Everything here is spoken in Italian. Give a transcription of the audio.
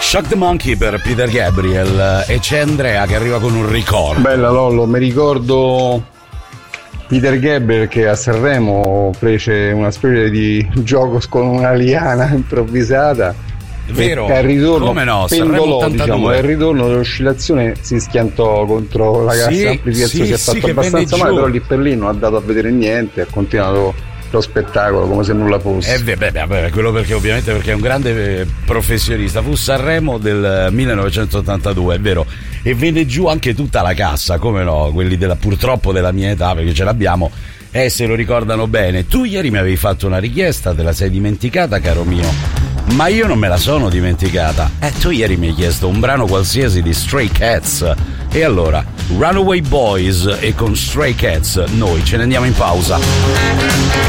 Shock the Monkey per Peter Gabriel, e c'è Andrea che arriva con un ricordo. Bella Lollo, mi ricordo Peter Gabriel che a Sanremo fece una specie di gioco con una liana improvvisata. Vero, e al ritorno, come no, pendolò, diciamo, al ritorno dell'oscillazione si schiantò contro la cassa amplificazione, si è fatto abbastanza male, però lì per lì non ha dato a vedere niente, ha continuato lo spettacolo come se nulla fosse. Quello perché ovviamente perché è un grande professionista. Fu Sanremo del 1982, è vero, e vede giù anche tutta la cassa, come no, quelli purtroppo della mia età, perché ce l'abbiamo, se lo ricordano bene. Tu ieri mi avevi fatto una richiesta, te la sei dimenticata, caro mio? Ma io non me la sono dimenticata. Tu ieri mi hai chiesto un brano qualsiasi di Stray Cats, e allora Runaway Boys, e con Stray Cats noi ce ne andiamo in pausa.